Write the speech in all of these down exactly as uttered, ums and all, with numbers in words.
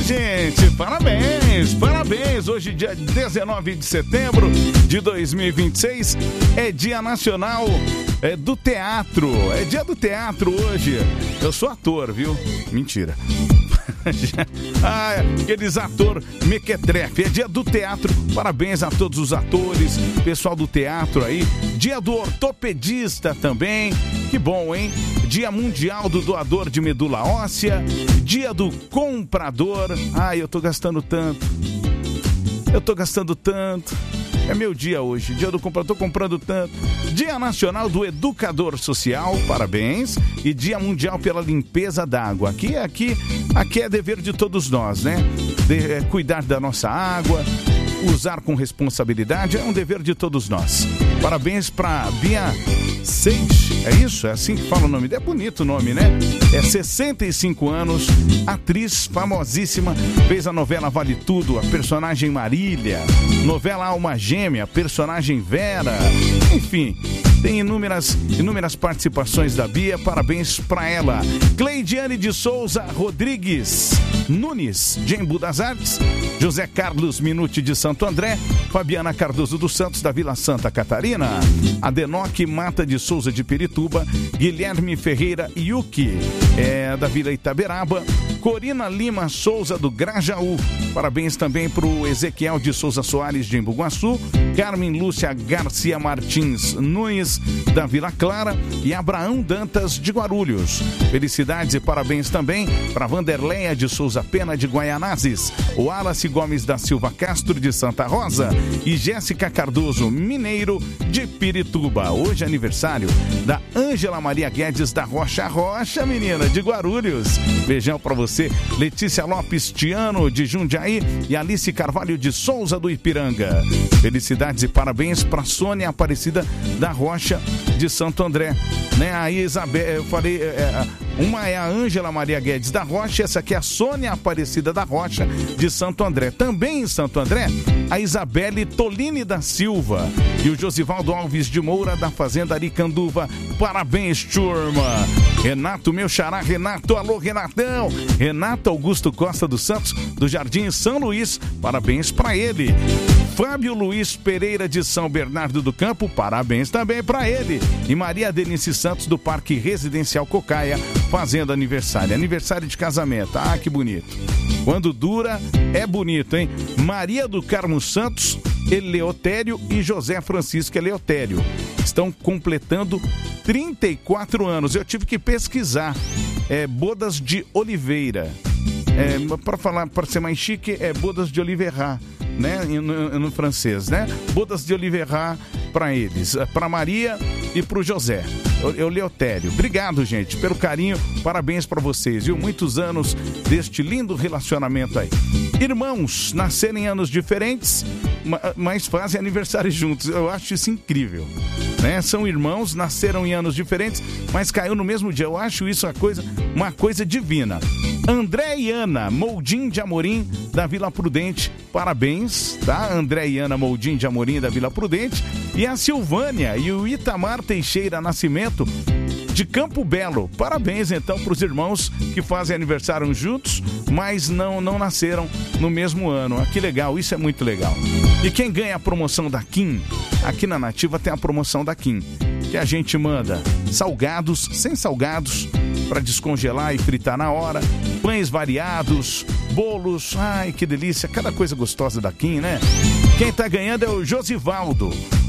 gente, parabéns, parabéns. Hoje, dia dezenove de setembro de dois mil e vinte e seis, é Dia Nacional é, do Teatro. É dia do teatro hoje. Eu sou ator, viu? Mentira. Ah, aqueles ator mequetrefe. É dia do teatro. Parabéns a todos os atores, pessoal do teatro aí. Dia do ortopedista também. Que bom, hein? Dia mundial do doador de medula óssea. Dia do comprador. Ai, eu tô gastando tanto. Eu tô gastando tanto. É meu dia hoje, dia do comprador, tô comprando tanto. Dia Nacional do Educador Social, parabéns. E Dia Mundial pela Limpeza d'Água. Aqui, aqui, aqui é dever de todos nós, né? De, é, cuidar da nossa água, usar com responsabilidade, é um dever de todos nós. Parabéns pra Bia Sage, é isso? É assim que fala o nome? É bonito o nome, né? É sessenta e cinco anos, atriz famosíssima, fez a novela Vale Tudo, a personagem Marília, novela Alma Gêmea, personagem Vera, enfim, tem inúmeras, inúmeras participações da Bia, parabéns pra ela. Cleidiane de Souza Rodrigues Nunes, de Embu das Artes, José Carlos Minuti de Santo André, Fabiana Cardoso dos Santos da Vila Santa Catarina, Adenoque Mata de Souza de Pirituba, Guilherme Ferreira Yuki, é, da Vila Itaberaba, Corina Lima Souza do Grajaú, parabéns também para o Ezequiel de Souza Soares de Embu-Guaçu, Carmen Lúcia Garcia Martins Nunes da Vila Clara e Abraão Dantas de Guarulhos. Felicidades e parabéns também para Vanderleia de Souza Pena de Guaianazes, o Wallace Gomes da Silva Castro de Santa Rosa e Jéssica Cardoso Mineiro de Pirituba. Hoje é aniversário da Ângela Maria Guedes da Rocha Rocha, menina, de Guarulhos. Beijão pra você. Letícia Lopes Tiano de Jundiaí e Alice Carvalho de Souza do Ipiranga. Felicidades e parabéns pra Sônia Aparecida da Rocha de Santo André. Né? Aí, Isabel, eu falei, é, uma é a Ângela Maria Guedes da Rocha, essa aqui é a Sônia Aparecida da Rocha de Santo André. Também em Santo André, a Isabelle Tolini da Silva e o Josivaldo Alves de Moura da Fazenda Aricanduva. Parabéns, turma! Renato, meu xará, Renato, alô, Renatão! Renato Augusto Costa dos Santos, do Jardim São Luís, parabéns pra ele. Fábio Luiz Pereira de São Bernardo do Campo, parabéns também pra ele. E Maria Denise Santos do Parque Residencial Cocaia, fazendo aniversário. Aniversário de casamento, ah, que bonito. Quando dura, é bonito, hein? Maria do Carmo Santos, Eleutério e José Francisco Eleutério estão completando trinta e quatro anos. Eu tive que pesquisar. É, bodas de Oliveira. É, para falar, para ser mais chique, é bodas de Oliveira, né? No, no francês, né? Bodas de Oliveira para eles, para Maria e para o José. Eleutério. Obrigado, gente, pelo carinho. Parabéns para vocês, viu? Muitos anos deste lindo relacionamento aí. Irmãos nasceram em anos diferentes, mas fazem aniversário juntos. Eu acho isso incrível, né? São irmãos, nasceram em anos diferentes, mas caiu no mesmo dia. Eu acho isso uma coisa, uma coisa divina. André e Ana Moldim de Amorim, da Vila Prudente. Parabéns, tá? André e Ana Moldim de Amorim, da Vila Prudente. E a Silvânia e o Itamar Teixeira Nascimento, de Campo Belo. Parabéns, então, para os irmãos que fazem aniversário juntos, mas não, não nasceram no mesmo ano. Ah, que legal, isso é muito legal. E quem ganha a promoção da Kim, aqui na Nativa tem a promoção da Kim, que a gente manda salgados, sem salgados, para descongelar e fritar na hora, pães variados, bolos, ai que delícia, cada coisa gostosa da Kim, né? Quem tá ganhando é o Josivaldo.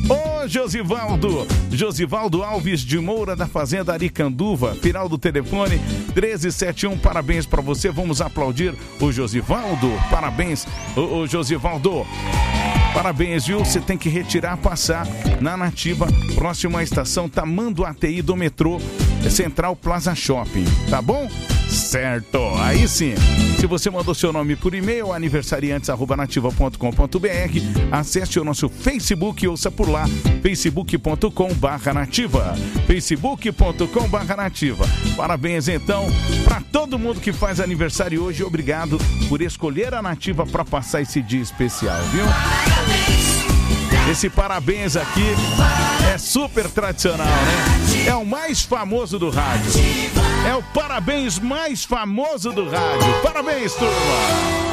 Ô Josivaldo, Josivaldo Alves de Moura da Fazenda Aricanduva, final do telefone treze setenta e um, parabéns para você, vamos aplaudir o Josivaldo, parabéns, ô, ô Josivaldo. Parabéns, viu? Você tem que retirar, passar na Nativa, próximo à estação Tamanduateí do metrô Central Plaza Shopping, tá bom? Certo, aí sim. Se você mandou seu nome por e-mail, aniversariantes arroba nativa ponto com ponto br, acesse o nosso Facebook e ouça por lá, facebook ponto com barra nativa, facebook ponto com barra nativa. Parabéns então para todo mundo que faz aniversário hoje, obrigado por escolher a Nativa para passar esse dia especial, viu? Esse parabéns aqui é super tradicional, né? É o mais famoso do rádio. É o parabéns mais famoso do rádio. Parabéns, turma!